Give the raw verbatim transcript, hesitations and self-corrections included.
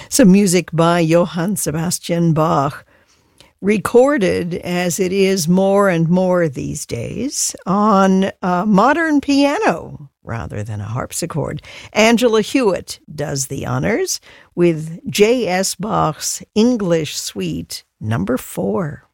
Some music by Johann Sebastian Bach, recorded, as it is more and more these days, on a modern piano rather than a harpsichord. Angela Hewitt does the honors with J S. Bach's English Suite number four.